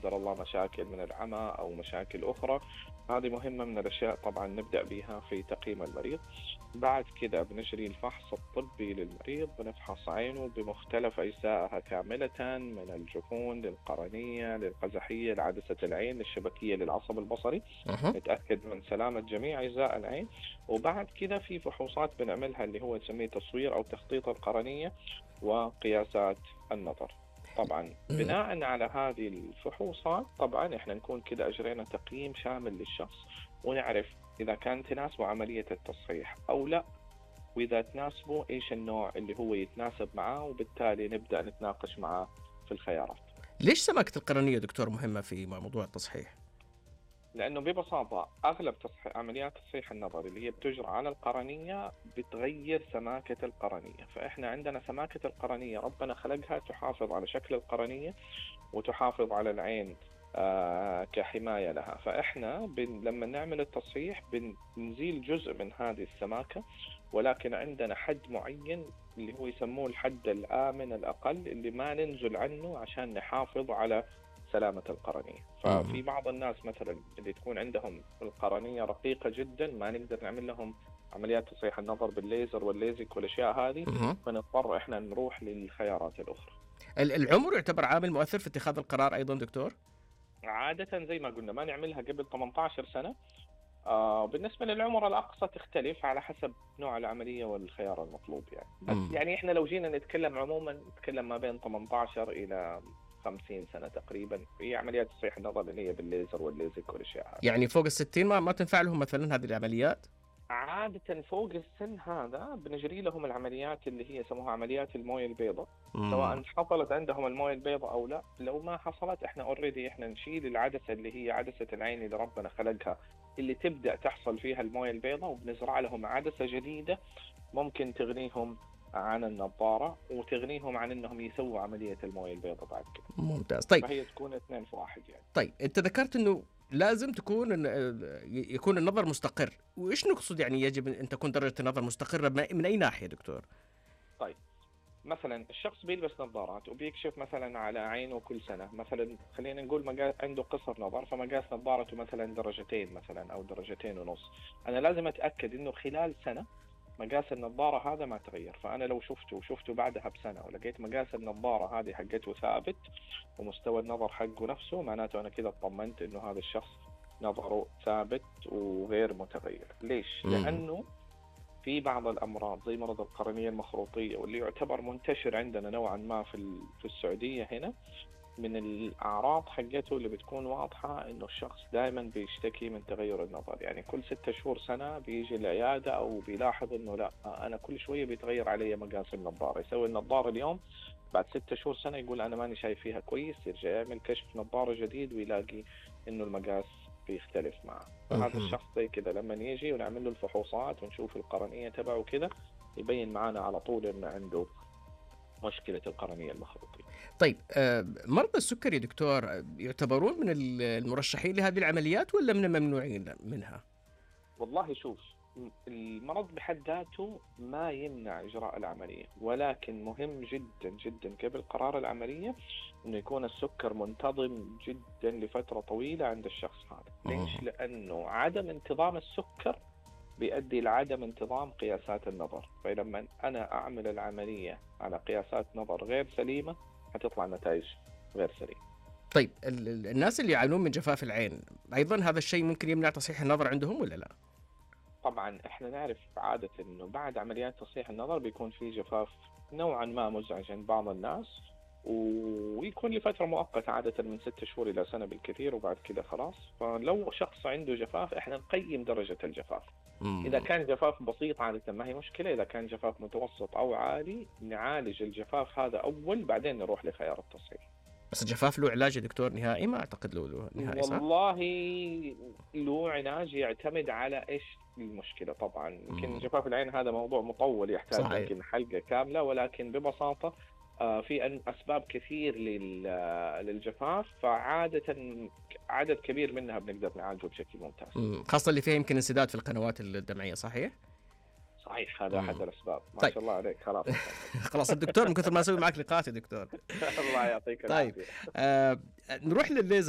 قدر الله مشاكل من العمى أو مشاكل أخرى. هذه مهمة من الأشياء طبعا نبدأ بها في تقييم المريض. بعد كده بنجري الفحص الطبي للمريض، بنفحص عينه بمختلف أجزائها كاملة، من الجفون للقرنية للقزحية لعدسة العين للشبكية للعصب البصري، أها. نتأكد من سلامة جميع أجزاء العين. وبعد كده في فحوصات بنعملها اللي هو نسميه تصوير أو تخطيط القرنية وقياسات النظر. طبعا مم. بناء على هذه الفحوصات طبعا احنا نكون كده أجرينا تقييم شامل للشخص، ونعرف إذا كان تناسبه عملية التصحيح أو لا، وإذا تناسبه إيش النوع اللي هو يتناسب معاه، وبالتالي نبدأ نتناقش معاه في الخيارات. ليش سماكة القرنية دكتور مهمة في موضوع التصحيح؟ لأنه ببساطة أغلب عمليات تصحيح النظر اللي هي بتجرى على القرنية بتغير سماكة القرنية. فإحنا عندنا سماكة القرنية ربنا خلقها تحافظ على شكل القرنية وتحافظ على العين كحماية لها. فإحنا لما نعمل التصحيح بنزيل جزء من هذه السماكة، ولكن عندنا حد معين اللي هو يسموه الحد الآمن الأقل اللي ما ننزل عنه عشان نحافظ على سلامة القرنية. ففي بعض الناس مثلا اللي تكون عندهم القرنية رقيقة جدا ما نقدر نعمل لهم عمليات تصحيح النظر بالليزر والليزك والأشياء هذه، مهم. فنضطر إحنا نروح للخيارات الأخرى. العمر يعتبر عامل مؤثر في اتخاذ القرار أيضا دكتور؟ عادة زي ما قلنا ما نعملها قبل 18 سنة. بالنسبة للعمر الأقصى تختلف على حسب نوع العملية والخيار المطلوب يعني. بس يعني إحنا لو جينا نتكلم عموما نتكلم ما بين 18 إلى 50 سنة تقريبا في عمليات تصحيح النظر اللي هي بالليزر والليزك والأشياء هذه. يعني فوق ال60 ما تنفع لهم مثلا هذه العمليات؟ عادة فوق السن هذا بنجري لهم العمليات اللي هي يسموها عمليات الموية البيضاء، سواء حصلت عندهم الموية البيضاء أو لا. لو ما حصلت احنا اوريدي احنا نشيل العدسة اللي هي عدسة العين اللي ربنا خلقها اللي تبدأ تحصل فيها الموية البيضاء، وبنزرع لهم عدسة جديدة ممكن تغنيهم عن النظارة وتغنيهم عن انهم يسووا عملية الموية البيضاء بعد كده. ممتاز. طيب فهي تكون 2 في 1 يعني. طيب انت ذكرت انه لازم تكون يكون النظر مستقر، وايش نقصد يعني يجب ان تكون درجة النظر مستقرة من اي ناحية دكتور؟ طيب مثلا الشخص بيلبس نظارات وبيكشف مثلا على عينه كل سنة، مثلا خلينا نقول عنده قصر نظر فمقاس نظارته مثلا 2 مثلا أو 2.5. أنا لازم أتأكد إنه خلال سنة مقاس النظارة هذا ما تغير. فأنا لو شفته بعدها بسنة ولقيت مقاس النظارة هذه حقته ثابت ومستوى النظر حقه نفسه، معناته أنا كده اطمنت إنه هذا الشخص نظره ثابت وغير متغير. ليش؟ لأنه في بعض الأمراض زي مرض القرنية المخروطية واللي يعتبر منتشر عندنا نوعا ما في السعودية هنا، من الأعراض حقته اللي بتكون واضحة إنه الشخص دائما بيشتكي من تغير النظر. يعني كل 6 شهور سنة بيجي العيادة أو بيلاحظ إنه لا أنا كل شوية بيتغير علي مقاس النظارة، يسوي النظارة اليوم بعد 6 شهور سنة يقول أنا ماني شايف فيها كويس، يرجع يعمل كشف نظارة جديد ويلاقي إنه المقاس بيختلف معه. فهذا الشخص زي كده لما يجي ونعمل له الفحوصات ونشوف القرنية تبعه كده يبين معنا على طول إنه عنده مشكلة القرنية المخروطية. طيب مرضى السكري دكتور يعتبرون من المرشحين لهذه العمليات ولا من الممنوعين منها؟ والله شوف، المرض بحد ذاته ما يمنع إجراء العملية، ولكن مهم جدا جدا قبل قرار العملية إنه يكون السكر منتظم جدا لفترة طويلة عند الشخص هذا. ليش؟ لأنه عدم انتظام السكر بيؤدي لعدم انتظام قياسات النظر. فلما أنا أعمل العملية على قياسات نظر غير سليمة هتطلع نتائج غير سليمة. طيب الناس اللي يعانون من جفاف العين أيضا هذا الشيء ممكن يمنع تصحيح النظر عندهم ولا لا؟ طبعا احنا نعرف عادة انه بعد عمليات تصحيح النظر بيكون في جفاف نوعا ما مزعج عند بعض الناس، ويكون لفترة مؤقتة عادة من 6 شهور إلى سنة بالكثير وبعد كده خلاص. فلو شخص عنده جفاف احنا نقيم درجة الجفاف. إذا كان جفاف بسيط عادة ما هي مشكلة، إذا كان جفاف متوسط أو عالي نعالج الجفاف هذا أول بعدين نروح لخيار التصحيح. بس الجفاف له علاج يا دكتور نهائي؟ ما أعتقد له نهائي صح؟ والله له علاج يعتمد على إيش المشكلة. طبعا يمكن جفاف العين هذا موضوع مطول يحتاج صحيح. يمكن حلقة كاملة، ولكن ببساطة في أسباب كثير للجفاف، فعادة عدد كبير منها بنقدر نعالجه بشكل ممتاز. خاصة اللي فيها يمكن انسداد في القنوات الدمعية صحيح؟ صحيح هذا أحد الأسباب. ما طيب. شاء الله عليك خلاص. خلاص الدكتور من كثر ما أسوي معك لقاءات يا دكتور. الله يعطيك طيب العافية. نروح للليزر